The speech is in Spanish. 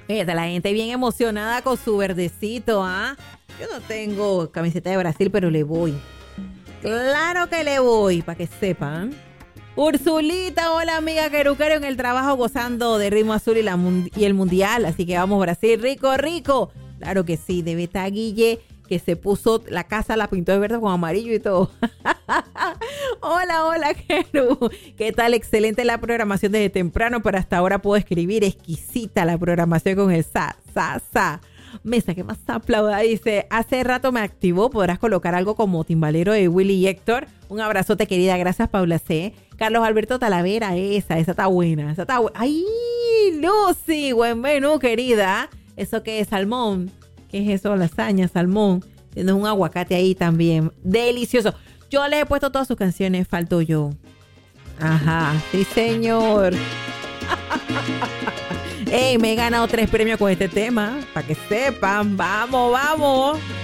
Fíjate, la gente bien emocionada con su verdecito, ¿ah? Yo no tengo camiseta de Brasil, pero le voy. Claro que le voy, para que sepan. Ursulita, hola amiga Queruquero en el trabajo gozando de Ritmo Azul y el Mundial. Así que vamos Brasil, rico, rico. Claro que sí, debe estar Guille, que se puso la casa, la pintó de verde con amarillo y todo. Hola, hola, Queru. ¿Qué tal? Excelente la programación desde temprano, pero hasta ahora puedo escribir. Exquisita la programación con el sa. Mesa, ¿qué más aplauda? Dice, hace rato me activó, podrás colocar algo como Timbalero de Willy y Héctor. Un abrazote, querida, gracias, Paula C. Carlos Alberto Talavera, esa está buena, ¡Ay, Lucy! Buen menú, querida. ¿Eso qué es? Salmón. ¿Qué es eso? Lasaña, salmón. Tienes un aguacate ahí también. Delicioso. Yo les he puesto todas sus canciones, falto yo. Ajá, sí, señor. Ey, me he ganado 3 premios con este tema, para que sepan. Vamos, vamos.